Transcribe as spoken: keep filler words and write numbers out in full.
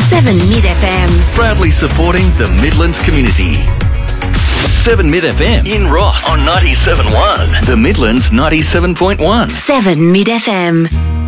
seven Mid F M. Proudly supporting the Midlands community. seven Mid F M in Ross on ninety-seven point one. The Midlands ninety-seven point one. seven Mid F M.